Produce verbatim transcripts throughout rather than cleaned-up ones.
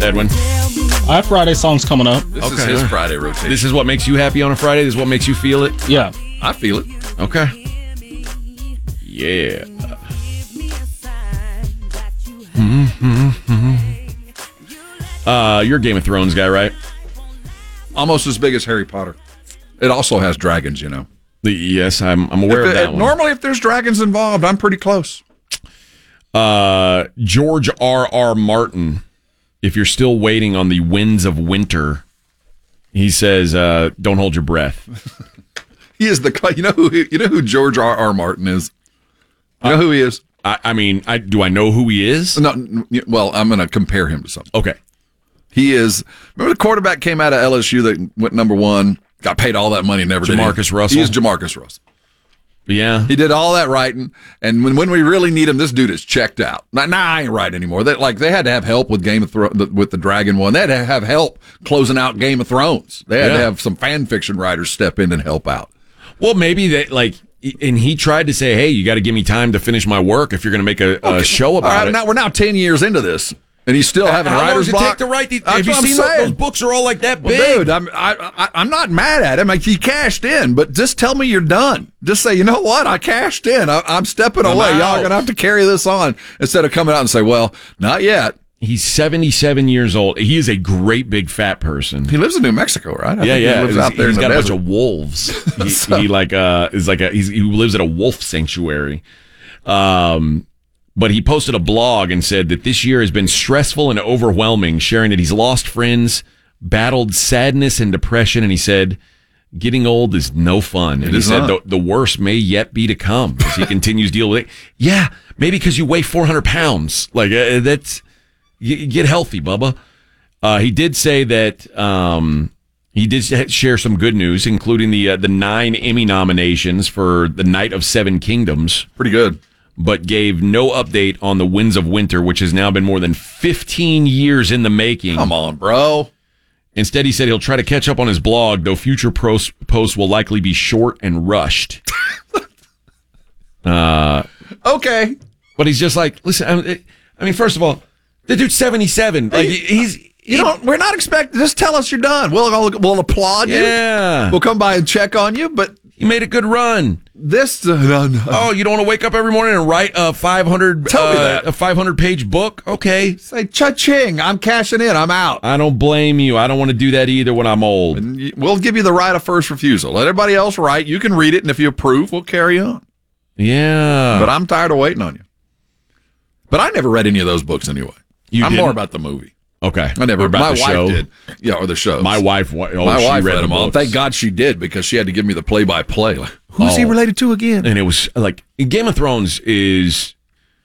Edwin? I have Friday songs coming up. This Okay. is his Friday rotation. This is what makes you happy on a Friday? This is what makes you feel it? Yeah. I feel it. Okay. Yeah. Uh, you're a Game of Thrones guy, right? Almost as big as Harry Potter. It also has dragons, you know. The, yes, I'm, I'm aware If of it- that one. Normally, if there's dragons involved, I'm pretty close. Uh, George R. R. Martin, if you're still waiting on the winds of winter, he says, uh, don't hold your breath. He is the you know who you know who George R. R. Martin is. You know who he is? I, I mean, I do I know who he is? No, n- well, I'm going to compare him to something. Okay. He is. Remember the quarterback came out of L S U that went number one, got paid all that money, never did Jamarcus anything. Russell? He is Jamarcus Russell. Yeah. He did all that writing, and when, when we really need him, this dude is checked out. Nah, nah I ain't right anymore. They, like they had to have help with Game of Thrones, with the Dragon one. They had to have help closing out Game of Thrones. They had Yeah. to have some fan fiction writers step in and help out. Well, maybe that, like, and he tried to say, hey, you got to give me time to finish my work if you're going to make a, a show about all right, it. Now we're now ten years into this, and he's still having How long writer's does it block. take to write these? That's Have you what I'm seen those, saying. those books are all like that big? Well, dude, I'm I, I, I'm not mad at him. Like, he cashed in, but just tell me you're done. Just say, you know what? I cashed in. I, I'm stepping I'm away. Y'all out. are gonna have to carry this on instead of coming out and say, well, not yet. He's seventy-seven years old. He is a great big fat person. He lives in New Mexico, right? I yeah, think yeah. He lives out there He's in got the a bunch desert. of wolves. He, So- he like uh is like a he's, he lives at a wolf sanctuary. Um, but he posted a blog and said that this year has been stressful and overwhelming, sharing that he's lost friends, battled sadness and depression, and he said, "Getting old is no fun." And It he is said not. the, the worst may yet be to come as he continues to deal with it. Yeah, maybe because you weigh four hundred pounds. Like uh, that's you, get healthy, Bubba. Uh, he did say that um, he did sh- share some good news, including the uh, the nine Emmy nominations for The Night of Seven Kingdoms. Pretty good. But gave no update on The Winds of Winter, which has now been more than fifteen years in the making. Come on, bro. Instead, he said he'll try to catch up on his blog, though future pros- posts will likely be short and rushed. uh, Okay. but he's just like, listen, I mean, I mean first of all, the dude's seventy-seven. Like, he's... You don't. We're not expecting. Just tell us you're done. We'll we'll applaud you. Yeah. We'll come by and check on you. But He made a good run. this. Uh, no, no. Oh, you don't want to wake up every morning and write a five hundred Tell me uh, that. a five hundred page book? Okay. Say cha-ching. I'm cashing in. I'm out. I don't blame you. I don't want to do that either when I'm old. And y- we'll give you the right of first refusal. Let everybody else write. You can read it, and if you approve, we'll carry on. Yeah. But I'm tired of waiting on you. But I never read any of those books anyway. You I'm didn't? more about the movie. Okay. I never. Or about My the wife show? did. Yeah, or the shows. My wife, wa- oh, My she wife read read the them all. books. Thank God she did, because she had to give me the play-by-play. Like, who's he Oh. related to again? And it was like Game of Thrones is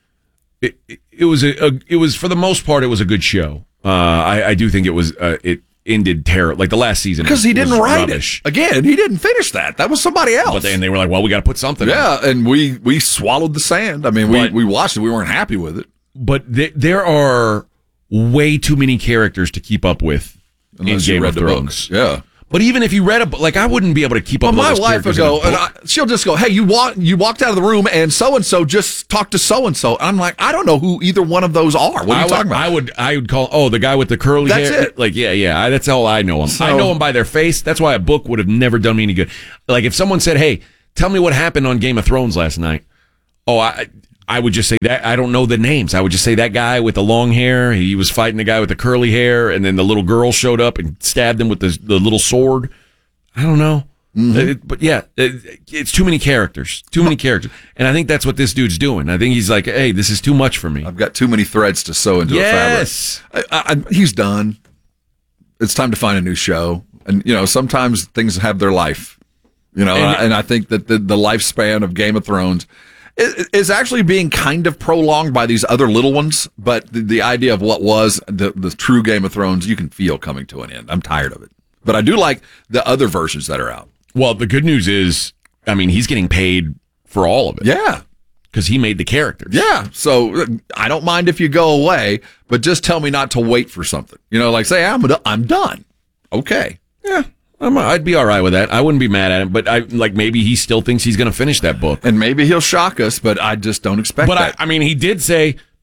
it, it, it was a, a it was for the most part it was a good show. Uh, I, I do think it was uh, it ended terrible. Like the last season Because he didn't was write rubbish. it. Again, he didn't finish that. That was somebody else. But then they were like, well, we got to put something. on. yeah, and we we swallowed the sand. I mean, we, But- we watched it. We weren't happy with it. But th- there are way too many characters to keep up with Unless in you Game read of the Thrones. books. Yeah. But even if you read a book, like I wouldn't be able to keep up Well, with all my those wife characters would in a go, and book. I, she'll just go, "Hey, you walk, you walked out of the room, and so and so just talked to so and so." I'm like, I don't know who either one of those are. What are I you would, talking about? I would, I would call. Oh, the guy with the curly That's hair. it. Like, yeah, yeah. I, that's all I know him. So- I know him by their face. That's why a book would have never done me any good. Like, if someone said, "Hey, tell me what happened on Game of Thrones last night," oh, I, I would just say that I don't know the names. I would just say that guy with the long hair. He was fighting the guy with the curly hair, and then the little girl showed up and stabbed him with the the little sword. I don't know. Mm-hmm. It- but yeah, it, it's too many characters. Too many characters. And I think that's what this dude's doing. I think he's like, hey, this is too much for me. I've got too many threads to sew into Yes. a fabric. I, I, I- he's done. It's time to find a new show. And, you know, sometimes things have their life. You know, And- and, I, and I think that the, the lifespan of Game of Thrones is, is actually being kind of prolonged by these other little ones. But the, the idea of what was the, the true Game of Thrones, you can feel coming to an end. I'm tired of it. But I do like the other versions that are out. Well, the good news is, I mean, he's getting paid for all of it. Yeah. Because he made the characters. Yeah. So uh, I don't mind if you go away, but just tell me not to wait for something. You know, like say, I'm, I'm done. Okay. Yeah. I'm, I'd be all right with that. I wouldn't be mad at him, but I like maybe he still thinks he's going to finish that book. And maybe he'll shock us, but I just don't expect But I, that. I mean, he did say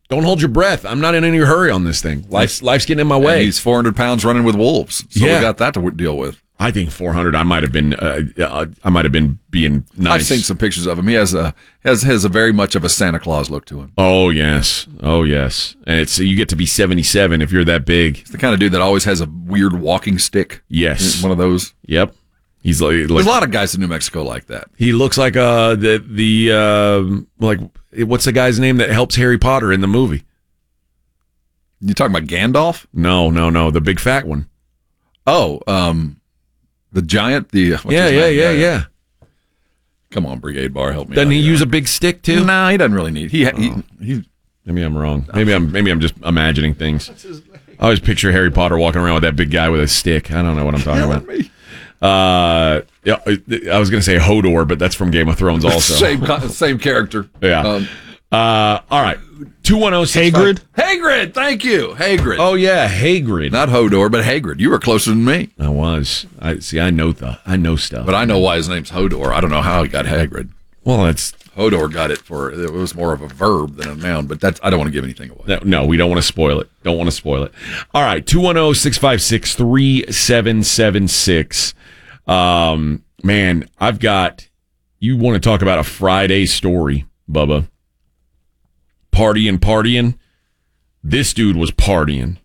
don't hold your breath. I'm not in any hurry on this thing. Life's life's getting in my way. And he's four hundred pounds running with wolves, so Yeah. we got that to deal with. I think four hundred. I might have been. Uh, uh, I might have been being nice. I've seen some pictures of him. He has a has has a very much of a Santa Claus look to him. Oh yes, oh yes. And it's you get to be seventy-seven if you're that big. He's the kind of dude that always has a weird walking stick. Yes, One of those. Yep. He's like, like There's a lot of guys in New Mexico like that. he looks like uh the the uh, like what's the guy's name that helps Harry Potter in the movie? You talking about Gandalf? No, no, no, the big fat one. Oh, um, the giant. The what's Yeah, his yeah, name? yeah, yeah. Come on, Brigade Bar, help me. Doesn't out he here. use a big stick too? No, nah, he doesn't really need. He he, he Maybe I'm wrong. Maybe I'm maybe I'm just imagining things. I always picture Harry Potter walking around with that big guy with a stick. I don't know what I'm talking about. me. Uh, yeah, I was gonna say Hodor, but that's from Game of Thrones also. Same co- same character. Yeah. Um, Uh, all right. two one zero Hagrid? Hagrid, thank you, Hagrid. Oh yeah, Hagrid. Not Hodor, but Hagrid. You were closer than me. I was. I see. I know the. I know stuff. But I know why his name's Hodor. I don't know how he got Hagrid. Well, that's Hodor got it for it was more of a verb than a noun. But that's I don't want to give anything away. no. no we don't want to spoil it. Don't want to spoil it. All right. two one zero, six five six, three seven seven six. Um, man, I've got. You want to talk about a Friday story, Bubba? Partying, partying. This dude was partying.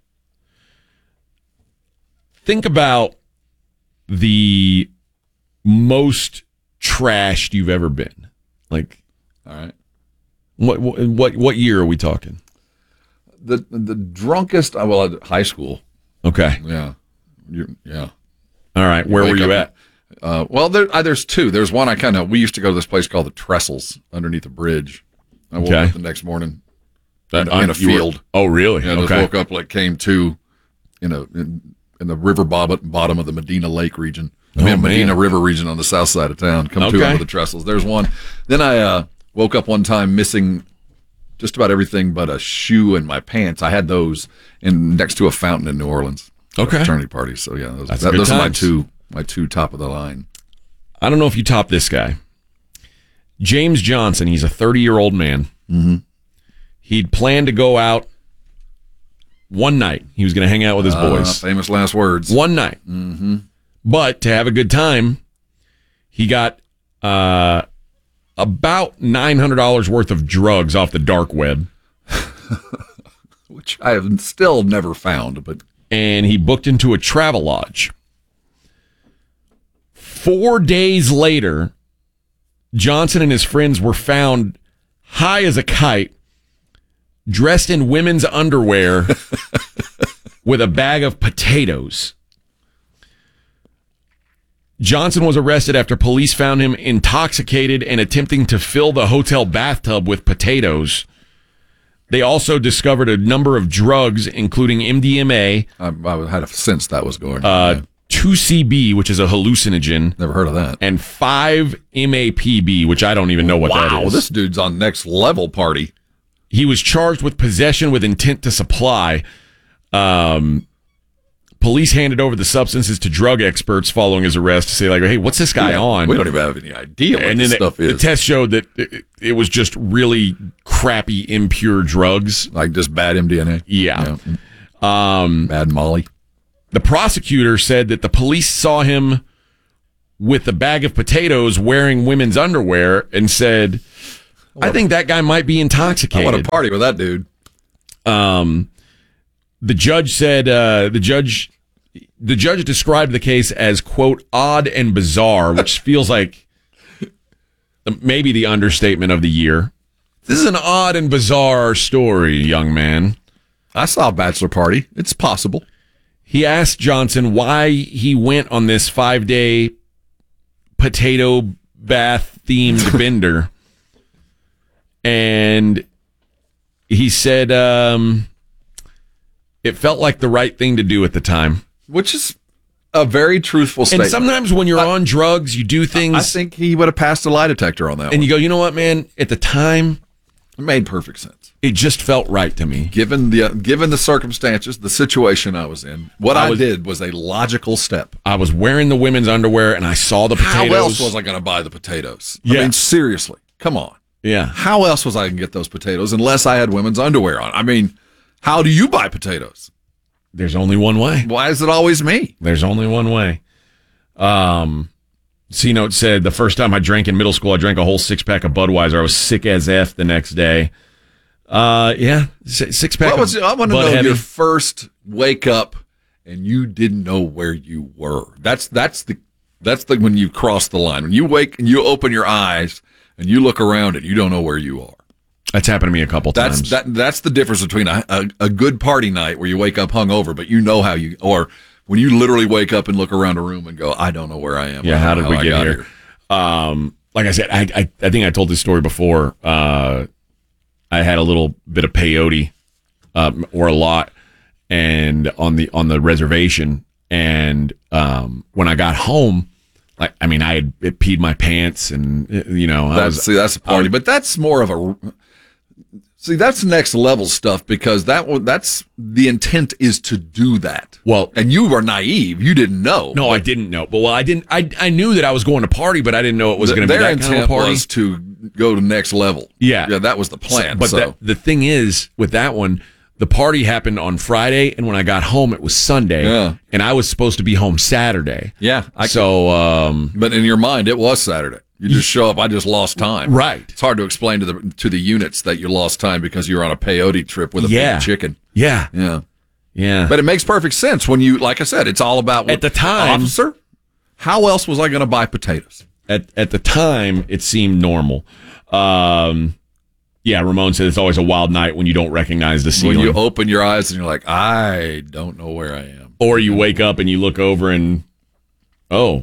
Think about the most trashed you've ever been. Like, All right. what what what year are we talking? The the drunkest. uh, Well, at high school. Okay. Yeah. You, yeah. All right. Where Wake were you up- at? Uh, well, there, uh, there's two. There's one I kind of. We used to go to this place called the Trestles underneath a bridge. I woke Okay. up the next morning That- in, in a you were- field. oh, really? And I just okay. woke up like came to, you know, in, in the river bottom, bottom of the Medina Lake region. I mean, Oh, Medina man. River region on the south side of town. Come to Okay. under the Trestles. There's one. Then I uh, woke up one time missing just about everything but a shoe and my pants. I had those in next to a fountain in New Orleans. Okay. Fraternity party. So yeah, those, That's that, good those are my times. two my two top of the line. I don't know if you top this guy. James Johnson, he's a thirty-year-old man. Mm-hmm. He'd planned to go out one night. He was going to hang out with his Uh, boys. famous last words. One night. Mm-hmm. But to have a good time, he got uh, about nine hundred dollars worth of drugs off the dark web. Which I have still never found, but And he booked into a travel lodge. Four days later, Johnson and his friends were found high as a kite, dressed in women's underwear with a bag of potatoes. Johnson was arrested after police found him intoxicated and attempting to fill the hotel bathtub with potatoes. They also discovered a number of drugs, including M D M A, I, I had a sense that was going. uh, two C B, which is a hallucinogen, Never heard of that. and five M A P B, which I don't even know what that Wow, is. this dude's on next level party. He was charged with possession with intent to supply. Um, police handed over the substances to drug experts following his arrest to say, like, hey, what's this guy Yeah, on? We don't even have any idea what and this then stuff the, the is. test showed that it, it was just really crappy, impure drugs. Like just bad M D N A. Yeah. Yeah. Um, Bad Molly. the prosecutor said that the police saw him with a bag of potatoes wearing women's underwear and said, I think that guy might be I intoxicated. want to party with that dude. Um, the judge said uh, the judge the judge described the case as, quote, odd and bizarre, which feels like maybe the understatement of the year. This is an odd and bizarre story, young man. I saw a bachelor party. It's possible. He asked Johnson why he went on this five-day potato bath-themed bender. And he said um, it felt like the right thing to do at the time. Which is a very truthful And statement. sometimes when you're on drugs, you do things, I think he would have passed a lie detector on that and one. you go, you know what, man? At the time, It made perfect sense. it just felt right to me. Given the uh, given the circumstances, the situation I was in, what I, I was- did was a logical step. I was wearing the women's underwear, and I saw the potatoes. How else was I going to buy the potatoes? I Yeah. mean, seriously, come on. Yeah. How else was I going to get those potatoes unless I had women's underwear on? I mean, how do you buy potatoes? There's only one way. Why is it always me? There's only one way. Um, C-Note said, the first time I drank in middle school, I drank a whole six-pack of Budweiser. I was sick as F the next day. Uh, yeah, six-pack What was, of I want to Bud know Heavy. your first wake up and you didn't know where you were. That's that's the that's the when you cross the line. When you wake and you open your eyes and you look around and you don't know where you are. That's happened to me a couple That's times. that that's the difference between a, a, a good party night where you wake up hungover, but you know how you, or when you literally wake up and look around a room and go, I don't know where I am. Yeah, I how don't did know we I get got here? Um, like I said, I, I I think I told this story before. Uh, I had a little bit of peyote, um, or a lot, and on the on the reservation, and um, when I got home, like I mean, I had it peed my pants, and you know, I That's, was, see, that's a party, I was- but that's more of a. See, that's next level stuff because that one, that's the intent is to do that. Well, and you were naive; you didn't know. no, I didn't know. But well, I didn't. I I knew that I was going to party, but I didn't know it was Th- going to be their that kind of a intent party. was to go to next level. Yeah. yeah, that was the plan. But so that, the thing is, with that one, the party happened on Friday, and when I got home, it was Sunday, Yeah. and I was supposed to be home Saturday. yeah, I So, um, but in your mind, it was Saturday. You just show up. I just lost time. Right. It's hard to explain to the to the units that you lost time because you were on a peyote trip with a Yeah. big chicken. yeah, Yeah. yeah. But it makes perfect sense when you, like I said, it's all about what, At the time- officer. How else was I going to buy potatoes? at at the time, it seemed normal. Um, yeah, Ramon said it's always a wild night when you don't recognize the When ceiling, you open your eyes and you're like, I don't know where I am. or you wake up and you look over and, oh,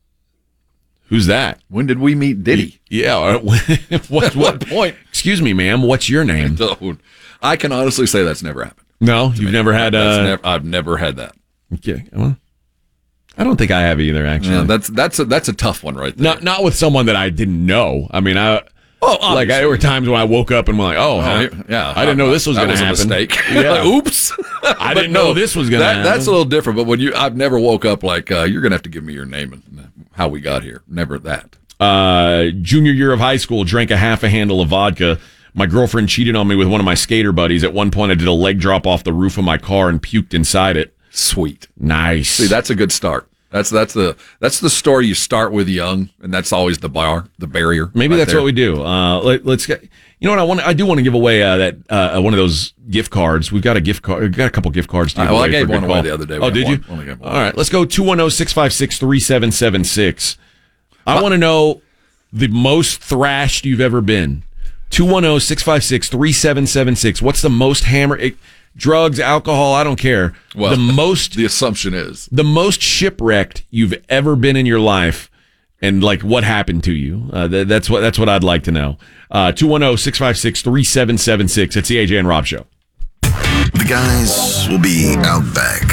who's that? When did we meet Diddy? Yeah. or what, At what point? Excuse me, ma'am. What's your name? So, I can honestly say that's never happened. No, you've never had. That's Uh, never, I've never had that. okay. Well, I don't think I have either. Actually, Yeah, that's that's a, that's a tough one right there. not not with someone that I didn't know. I mean, I Oh, like obviously. there were times when I woke up and went like, oh, huh? yeah, I didn't know this was that going to was happen. A mistake. Yeah. Like, oops, I But didn't know this was going to that, happen. That's a little different. But when you, I've never woke up like uh, you're going to have to give me your name and how we got here. Never that. Uh, junior year of high school, drank a half a handle of vodka. My girlfriend cheated on me with one of my skater buddies. At one point, I did a leg drop off the roof of my car and puked inside it. Sweet. Nice. See, that's a good start. That's that's the that's the story you start with young, and that's always the bar, the barrier. Maybe right that's there. what we do. Uh, let, let's get. You know what I want? I do want to give away uh, that uh, one of those gift cards. We've got a gift card. We've got a couple gift cards to give Uh, well, I away. gave for a one good away call. the other day. We Oh, got did one. you? Only gave one. All right, let's go two one zero, six five six, three seven seven six. I want to know the most thrashed you've ever been. two one zero, six five six, three seven seven six. What's the most hammer? It, drugs, alcohol, I don't care. Well, the most The assumption is the most shipwrecked you've ever been in your life, and like what happened to you. Uh, th- that's what that's what I'd like to know. Uh, two one zero, six five six, three seven seven six. It's the A J and Rob Show. The guys will be out back.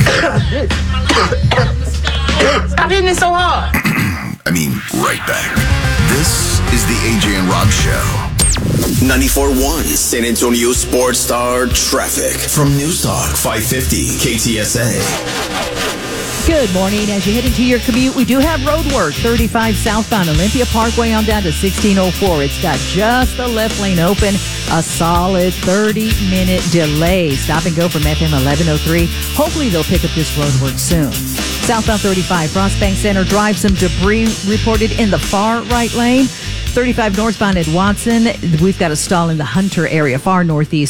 Stop hitting it so hard. I mean, right back. This is the A J and Rob Show. ninety-four point one San Antonio Sports Star Traffic. From News Talk five fifty K T S A. Good morning. As you head into your commute, we do have road work. thirty-five southbound Olympia Parkway on down to sixteen oh four. It's got just the left lane open. A solid thirty-minute delay. Stop and go from F M eleven oh three. Hopefully they'll pick up this road work soon. Southbound thirty-five, Frostbank Center Drive. Some debris reported in the far right lane. thirty-five northbound at Watson. We've got a stall in the Hunter area, far northeast.